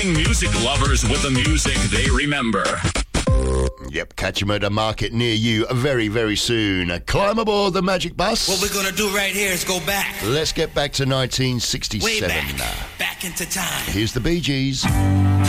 Music lovers with the music they remember. Yep, catch 'em at a market near you very, very soon. Climb aboard the Magic Bus. What we're gonna do right here is go back. Let's get back to 1967. Way back into time. Here's the Bee Gees.